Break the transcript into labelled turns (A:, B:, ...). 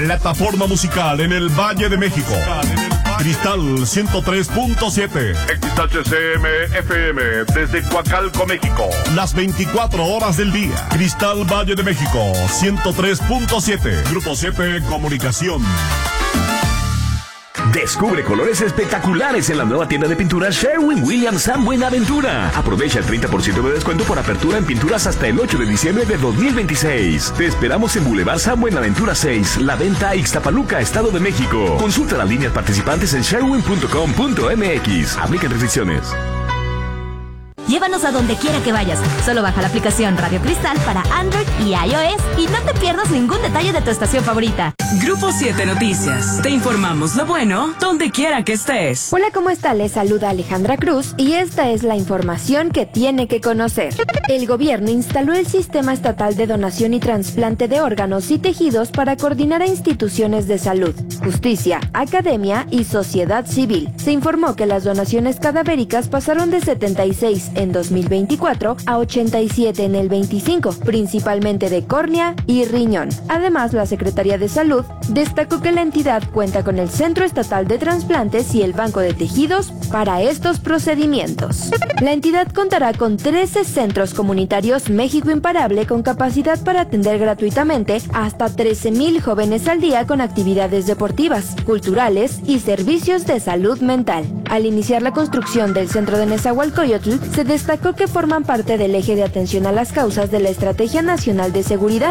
A: Plataforma musical en el Valle de México. Cristal 103.7.
B: XHCM FM desde Coacalco, México.
A: Las 24 horas del día. Cristal Valle de México 103.7. Grupo 7 Comunicación.
C: Descubre colores espectaculares en la nueva tienda de pintura Sherwin-Williams San Buenaventura. Aprovecha el 30% de descuento por apertura en pinturas hasta el 8 de diciembre de 2026. Te esperamos en Boulevard San Buenaventura 6, La Venta, Ixtapaluca, Estado de México. Consulta las líneas participantes en sherwin.com.mx. Aplican restricciones.
D: Llévanos a donde quiera que vayas. Solo baja la aplicación Radio Cristal para Android y iOS y no te pierdas ningún detalle de tu estación favorita.
E: Grupo 7 Noticias. Te informamos lo bueno donde quiera que estés.
F: Hola, ¿cómo está? Les saluda Alejandra Cruz y esta es la información que tiene que conocer. El gobierno instaló el Sistema Estatal de Donación y Trasplante de Órganos y Tejidos para coordinar a instituciones de salud, justicia, academia y sociedad civil. Se informó que las donaciones cadavéricas pasaron de 76 en 2024 a 87 en el 25, principalmente de córnea y riñón. Además, la Secretaría de Salud destacó que la entidad cuenta con el Centro Estatal de Trasplantes y el Banco de Tejidos para estos procedimientos. La entidad contará con 13 centros comunitarios México Imparable con capacidad para atender gratuitamente hasta 13,000 jóvenes al día con actividades deportivas, culturales y servicios de salud mental. Al iniciar la construcción del centro de Nezahualcóyotl, se destacó que forman parte del eje de atención a las causas de la Estrategia Nacional de Seguridad,